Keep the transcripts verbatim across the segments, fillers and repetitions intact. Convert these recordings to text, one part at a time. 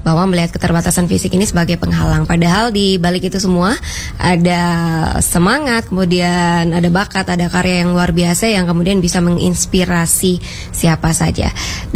bahwa melihat keterbatasan fisik ini sebagai penghalang. Padahal di balik itu semua ada semangat, kemudian ada bakat, ada karya yang luar biasa yang kemudian bisa menginspirasi siapa saja.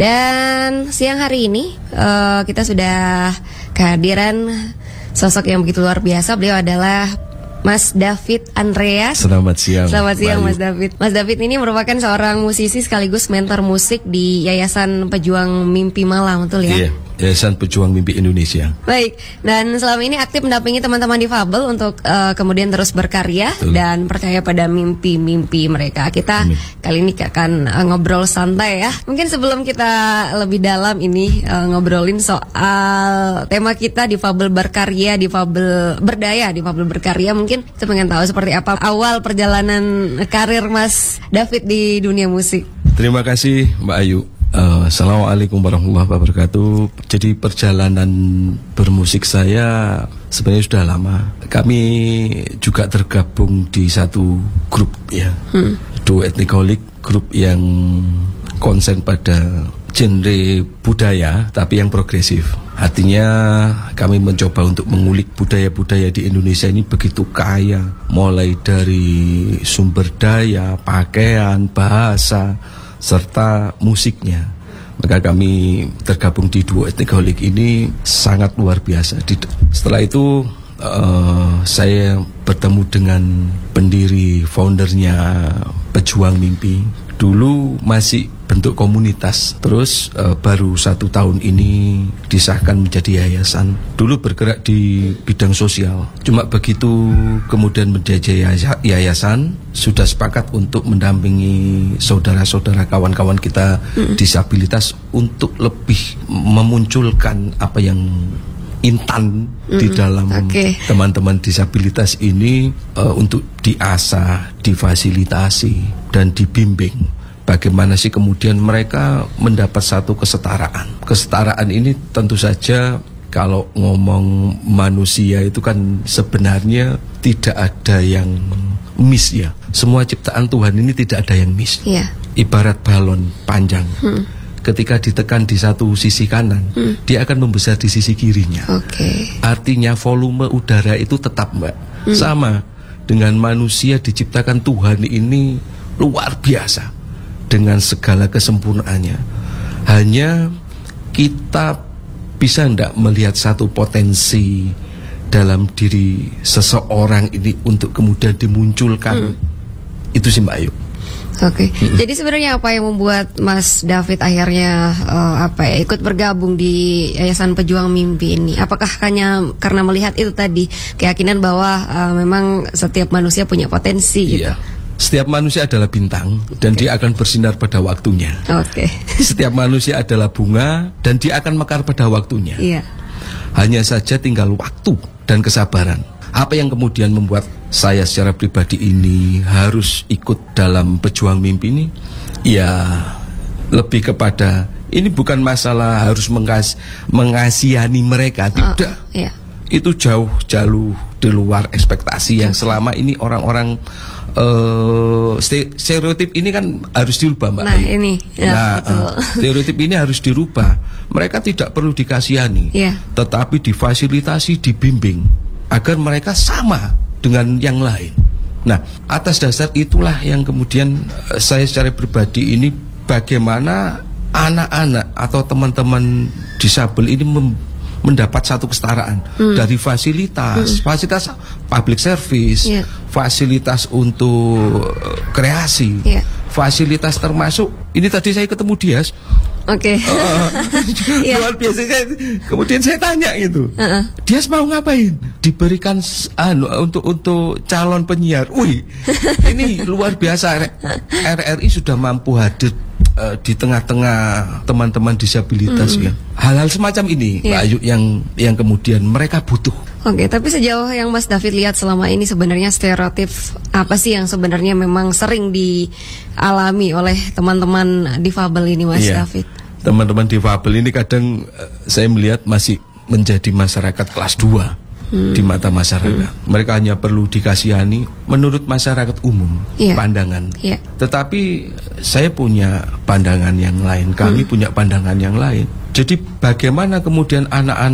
Dan siang hari ini uh, kita sudah kehadiran sosok yang begitu luar biasa. Beliau adalah Mas David Andreas. Selamat siang. Selamat siang Bayu. Mas David. Mas David ini merupakan seorang musisi sekaligus mentor musik di Yayasan Pejuang Mimpi Malang, betul ya? Iya, Yayasan Pejuang Mimpi Indonesia. Baik, dan selama ini aktif mendampingi teman-teman difabel untuk uh, kemudian terus berkarya betul. Dan percaya pada mimpi-mimpi mereka. Kita Amin. Kali ini akan uh, ngobrol santai ya. Mungkin sebelum kita lebih dalam ini uh, ngobrolin soal tema kita difabel berkarya, difabel berdaya, difabel berkarya. Mungkin saya pengen tahu seperti apa awal perjalanan karir Mas David di dunia musik. Terima kasih Mbak Ayu. Uh, Assalamualaikum warahmatullahi wabarakatuh. Jadi perjalanan bermusik saya sebenarnya sudah lama. Kami juga tergabung di satu grup ya, hmm. Duo Etnikolik, grup yang konsen pada genre budaya tapi yang progresif. Artinya kami mencoba untuk mengulik budaya-budaya di Indonesia ini begitu kaya, mulai dari sumber daya, pakaian, bahasa, serta musiknya. Maka kami tergabung di Duo Etnikolik ini sangat luar biasa. Setelah itu uh, saya bertemu dengan pendiri, foundernya Pejuang Mimpi. Dulu masih bentuk komunitas, terus uh, baru satu tahun ini disahkan menjadi yayasan. Dulu bergerak di bidang sosial, cuma begitu kemudian menjadi yayasan, sudah sepakat untuk mendampingi saudara-saudara kawan-kawan kita mm. disabilitas untuk lebih memunculkan apa yang intan mm, di dalam okay. teman-teman disabilitas ini uh, untuk diasah, difasilitasi dan dibimbing. Bagaimana sih kemudian mereka mendapat satu kesetaraan. Kesetaraan ini tentu saja kalau ngomong manusia itu kan sebenarnya tidak ada yang miss ya. Semua ciptaan Tuhan ini tidak ada yang miss. Yeah. Ibarat balon panjang. Hmm. Ketika ditekan di satu sisi kanan, hmm. dia akan membesar di sisi kirinya. Okay. Artinya volume udara itu tetap, Mbak. Hmm. Sama dengan manusia diciptakan Tuhan ini luar biasa dengan segala kesempurnaannya. Hanya kita bisa enggak melihat satu potensi dalam diri seseorang ini untuk kemudian dimunculkan. Hmm. Itu sih Mbak Ayu. Oke, okay. hmm. Jadi sebenarnya apa yang membuat Mas David akhirnya uh, apa ya ikut bergabung di Yayasan Pejuang Mimpi ini? Apakah hanya karena melihat itu tadi keyakinan bahwa uh, memang setiap manusia punya potensi? Gitu? Iya. Setiap manusia adalah bintang dan okay. dia akan bersinar pada waktunya. Oke. Okay. Setiap manusia adalah bunga dan dia akan mekar pada waktunya. Iya. Hanya saja tinggal waktu dan kesabaran. Apa yang kemudian membuat saya secara pribadi ini harus ikut dalam Pejuang Mimpi ini? Ya, lebih kepada ini bukan masalah harus mengas mengasihani mereka, tidak. Oh, iya. Itu jauh jauh di luar ekspektasi yang selama ini orang-orang uh, stereotip ini kan harus dirubah, Mbak. Nah, ini. Ya, nah, uh, stereotip ini harus dirubah. Mereka tidak perlu dikasihani, yeah. tetapi difasilitasi, dibimbing agar mereka sama dengan yang lain. Nah, atas dasar itulah yang kemudian uh, saya secara pribadi ini bagaimana anak-anak atau teman-teman disabel ini mem mendapat satu kesetaraan hmm. dari fasilitas, hmm. fasilitas public service, yeah. fasilitas untuk kreasi, yeah. fasilitas termasuk ini tadi saya ketemu Dias. Oke. Okay. Uh, yeah. Luar biasa. Kemudian saya tanya gitu, uh-uh. Dias mau ngapain? Diberikan anu untuk untuk calon penyiar. Wih, ini luar biasa. R R I sudah mampu hadir uh, di tengah-tengah teman-teman disabilitas mm-hmm. ya. Hal-hal semacam ini, yeah. Mbak Ayu, yang yang kemudian mereka butuh. Oke, okay, tapi sejauh yang Mas David lihat selama ini sebenarnya stereotip apa sih yang sebenarnya memang sering dialami oleh teman-teman difabel ini, Mas yeah. David? Teman-teman difabel ini kadang uh, saya melihat masih menjadi masyarakat kelas dua. Hmm. Di mata masyarakat, hmm. mereka hanya perlu dikasihani menurut masyarakat umum, yeah. pandangan. Yeah. Tetapi saya punya pandangan yang lain, kami hmm. punya pandangan yang lain. Jadi bagaimana kemudian anak-anak